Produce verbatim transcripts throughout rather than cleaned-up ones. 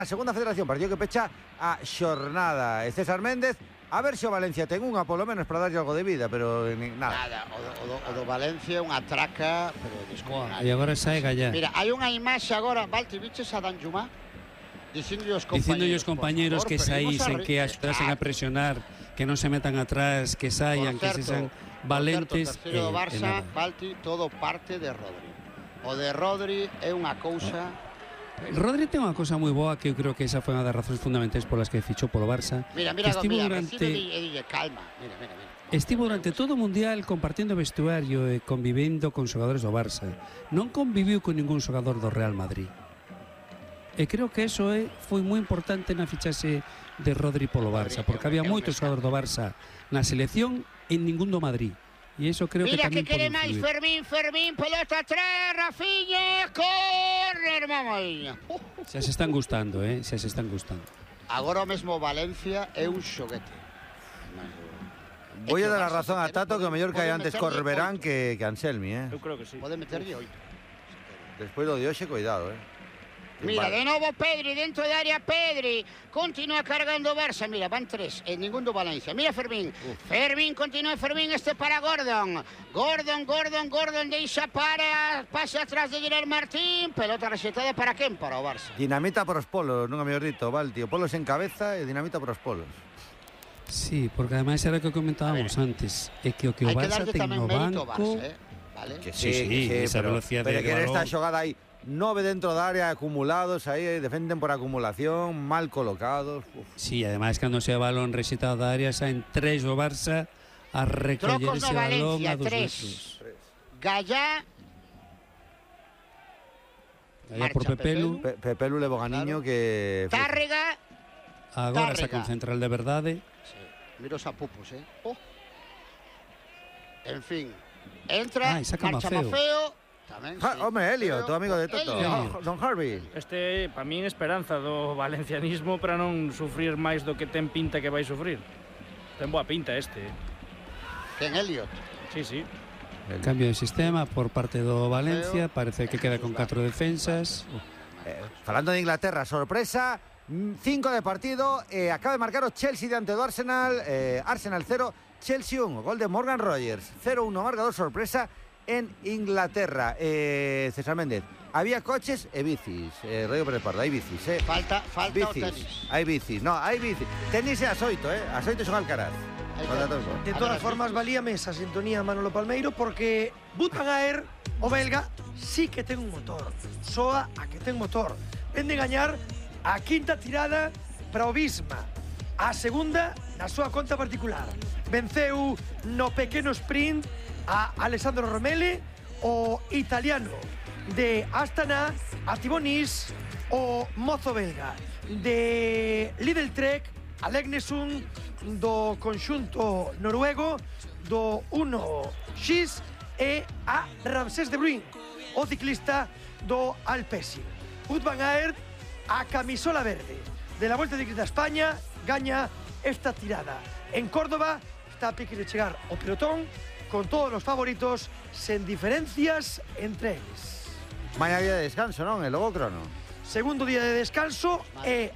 A segunda federación, partido que pecha a xornada. E César Méndez, a ver se o Valencia ten unha, polo menos, para darlle algo de vida, pero nada. Nada, o do, o do, o do Valencia unha traca, pero descomunal. E agora sae Gallá. Mira, hai unha imaxe agora, Valti, viches a Danjuma? Dicindo os compañeros, Dicindo os compañeros favor, que saísen, que axudasen a presionar, que non se metan atrás, que saian, que se sean valentes. Por certo, terceiro do Barça, Valti, todo parte de Rodri. O de Rodri é unha cousa... Rodri ten unha cousa moi boa que eu creo que esa foi unha das razóns fundamentais polas que fichou polo Barça. Mira, mira, estivo mira, durante e dille, calma, mira, mira, mira. Estivo durante todo o Mundial compartindo vestuario e convivendo con xogadores do Barça. Non conviviu con ningún xogador do Real Madrid. E creo que eso é, foi moi importante na fichaxe de Rodri polo Barça, porque había moitos xogadores do Barça na selección e ningún do Madrid. E iso creo Mira que tamén que quere pode máis influir. Fermín, Fermín, pelota atrás, Rafinha, correr, mamãe. Xa se están gustando, eh? Xa se están gustando. Agora mesmo Valencia é un xoguete. Voy a dar a razón a Tato que o mellor que hai antes Corberán que, que Anselmi, eh? Eu creo que sí. Pode meterlle oito. Despois do de hoxe, cuidado, eh? Mira, de novo Pedri, dentro da área Pedri. Continúa cargando Barça, mira, van tres, en ningún do Valencia. Mira Fermín, Uf. Fermín, continúa Fermín, este para Gordon. Gordon, Gordon, Gordon, deixa para, pase atrás de Gerard Martín. Pelota rexetada para quen? Para o Barça. Dinamita por os polos, nunca mellor dito, Valti. O polos en cabeza e dinamita por os polos. Sí, porque ademais era o que comentábamos antes, é que o que o Barça ten no banco... Barça, eh? Vale. Que sí, sí, sí, esa pero, velocidade pero de que balón. esta xogada aí nove dentro da área acumulados, aí defenden por acumulación, mal colocados. Uf. Sí, ademais cando se a balón rexetado da área saen tres do Barça a recoller Trocos ese no balón Valencia, a dos tres. metros. Gallá. Gallá por Pepelu. Pe Pepelu levo ganiño Claro. que... Tárrega. Agora Tárrega. saca un central de verdade. Sí. Mira os apupos, eh? Oh. En fin. Entra, Ai, saca marcha Mafeo. Mafeo. Tamén, Ja, sí. home, Helio, tu amigo de Toto. Helio. Don Harvey. Este, para min, esperanza do valencianismo para non sufrir máis do que ten pinta que vai sufrir. Ten boa pinta este. Ken Elliot. Sí, sí. El... Cambio de sistema por parte do Valencia, parece que queda con catro defensas. Eh, falando de Inglaterra, sorpresa, cinco de partido, eh, acaba de marcar o Chelsea diante do Arsenal, eh, Arsenal cero, Chelsea uno, gol de Morgan Rogers, cero uno, marcador sorpresa en Inglaterra. Eh, César Méndez, había coches e bicis, eh, Rodrigo Pérez Pardo, hai bicis, eh. Falta, falta o bicis, tenis. hai bicis, no, hai bicis. Tenis é as oito, eh, as oito son Alcaraz. De todas formas, valíame esa sintonía Manolo Palmeiro porque Wout van Aert, o belga, sí que ten un motor. Soa a que ten motor. Vende gañar a quinta tirada para o Visma. A segunda na súa conta particular. Venceu no pequeno sprint a Alessandro Romele, o italiano de Astana, a Tibonis, o mozo belga de Lidl Trek, Aleknesund, do conxunto noruego, do uno X e a Ramsés de Bruin, o ciclista do Alpecin. Wout van Aert, a camisola verde de la Volta Ciclista a España, gaña esta tirada. En Córdoba está a pique de chegar o pelotón con todos os favoritos sen diferencias entre eles. Maña día de descanso, non? E logo crono. Segundo día de descanso e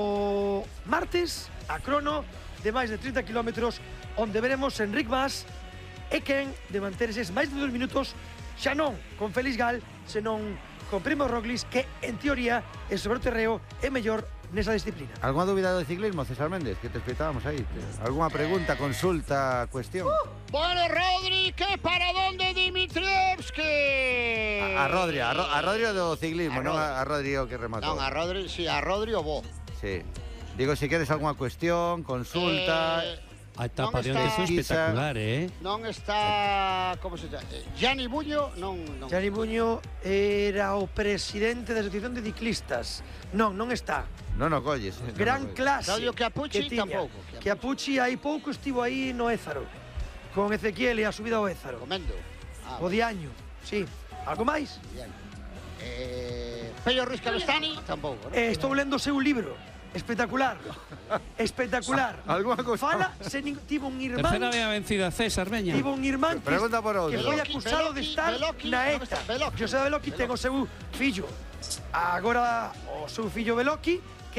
o martes a crono de máis de trinta kilómetros onde veremos Enric Mas e quen de manter eses máis de dos minutos xa non con Félix Gal, senón con Primo Roglic, que en teoría e sobre o terreo é mellor nesa disciplina. Alguna dúbida do ciclismo, César Méndez, que te explicábamos aí? Alguna pregunta, consulta, cuestión? Uh, bueno, Rodri, que para donde Dimitrievski? A, a Rodri, a, Ro, a Rodri do ciclismo, A non Rodri. a, a Rodri o que rematou. Non, a Rodri, si, sí, a Rodri o bo. Sí. Digo, si queres alguna cuestión, consulta... Eh, A etapa de non onde está- foi espectacular, eh? Non está, como se chama? Eh, Gianni Buño, non, non. Gianni Buño era o presidente da Asociación de Ciclistas. Non, non está. Non o colles. eh, non Gran o colles. clase Claudio Chiappucci que tiña. tampouco. Chiappucci hai pouco estivo aí no Ézaro con Ezequiel e a subida ao Ézaro. Comendo. Ah, O diaño, sí. Algo máis? bien. Eh, Pello Ruiz Calestani, tampouco, ¿no? Eh, estou lendo o seu libro. Espectacular. Espectacular. Alguna cousa? Fala, se nin, tivo un irmán, Terceira vez vencida César, veña. tivo un irmán que, Pregunta por outro. que foi Beloki, acusado de Beloki, estar Beloki, na non ETA. está, Beloki. José Beloki ten o seu fillo. Agora o seu fillo Beloki